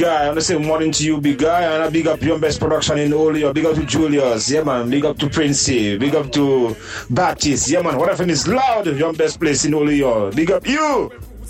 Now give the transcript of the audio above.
guy, I want to say morning to you, big guy, and I big up your best production in Olio, big up to Julius, yeah man, big up to Princey, big up to Baptist, yeah man, whatever is loud, your best place in Olio, big up you.